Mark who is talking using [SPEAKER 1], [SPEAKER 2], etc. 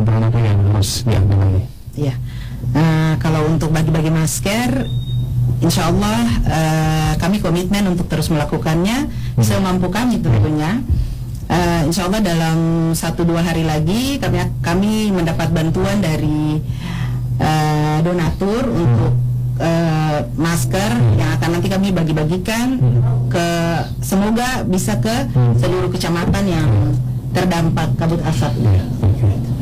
[SPEAKER 1] bahan-bahan apa yang harus diambil lagi?
[SPEAKER 2] Ya, kalau untuk bagi-bagi masker, insya Allah kami komitmen untuk terus melakukannya semampu kami tentunya. Insya Allah dalam 1-2 hari lagi kami mendapat bantuan dari donatur untuk masker yang akan nanti kami bagi-bagikan semoga bisa ke seluruh kecamatan yang terdampak kabut asap.
[SPEAKER 1] Okay.